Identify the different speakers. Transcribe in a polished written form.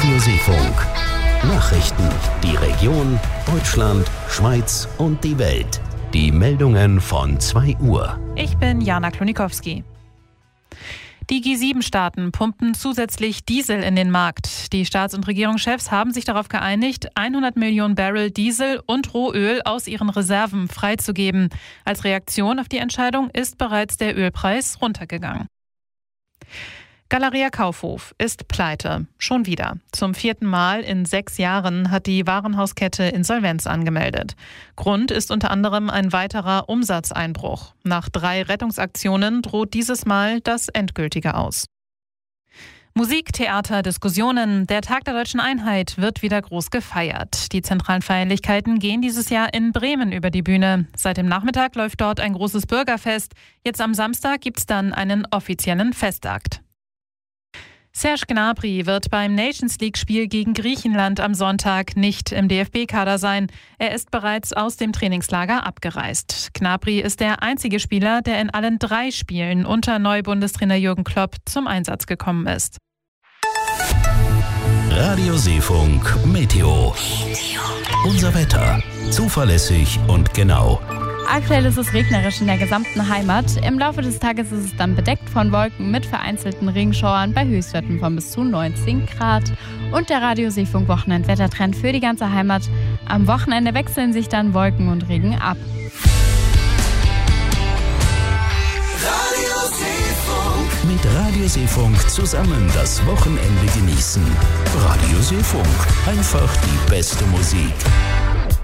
Speaker 1: Radio Seefunk. Nachrichten, die Region, Deutschland, Schweiz und die Welt. Die Meldungen von 2 Uhr.
Speaker 2: Ich bin Jana Klonikowski. Die G7-Staaten pumpen zusätzlich Diesel in den Markt. Die Staats- und Regierungschefs haben sich darauf geeinigt, 100 Millionen Barrel Diesel und Rohöl aus ihren Reserven freizugeben. Als Reaktion auf die Entscheidung ist bereits der Ölpreis runtergegangen. Galeria Kaufhof ist pleite. Schon wieder. Zum 4. Mal in 6 Jahren hat die Warenhauskette Insolvenz angemeldet. Grund ist unter anderem ein weiterer Umsatzeinbruch. Nach 3 Rettungsaktionen droht dieses Mal das endgültige Aus. Musik, Theater, Diskussionen. Der Tag der Deutschen Einheit wird wieder groß gefeiert. Die zentralen Feierlichkeiten gehen dieses Jahr in Bremen über die Bühne. Seit dem Nachmittag läuft dort ein großes Bürgerfest. Jetzt am Samstag gibt's dann einen offiziellen Festakt. Serge Gnabry wird beim Nations-League-Spiel gegen Griechenland am Sonntag nicht im DFB-Kader sein. Er ist bereits aus dem Trainingslager abgereist. Gnabry ist der einzige Spieler, der in allen 3 Spielen unter Neubundestrainer Jürgen Klopp zum Einsatz gekommen ist.
Speaker 1: Radio Seefunk Meteo. Unser Wetter. Zuverlässig und genau.
Speaker 3: Aktuell ist es regnerisch in der gesamten Heimat. Im Laufe des Tages ist es dann bedeckt von Wolken mit vereinzelten Regenschauern bei Höchstwerten von bis zu 19 Grad. Und der Radio Seefunk Wochenendwettertrend für die ganze Heimat. Am Wochenende wechseln sich dann Wolken und Regen ab.
Speaker 1: Radio Seefunk. Mit Radio Seefunk zusammen das Wochenende genießen. Radio Seefunk. Einfach die beste Musik.